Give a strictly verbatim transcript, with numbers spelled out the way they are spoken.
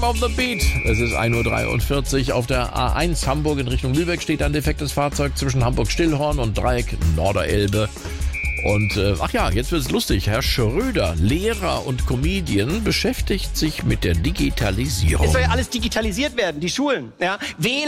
auf the Beat. Es ist ein Uhr dreiundvierzig. Auf der A eins Hamburg in Richtung Lübeck steht ein defektes Fahrzeug zwischen Hamburg-Stillhorn und Dreieck Norderelbe. Und, äh, ach ja, jetzt wird's lustig. Herr Schröder, Lehrer und Comedian, beschäftigt sich mit der Digitalisierung. Es soll ja alles digitalisiert werden, die Schulen. Ja?